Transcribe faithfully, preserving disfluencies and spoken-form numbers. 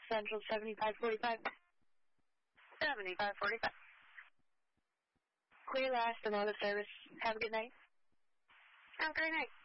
Central seventy-five forty-five. seventy-five forty-five. Clear last and out of service. Have a good night. Have a great night.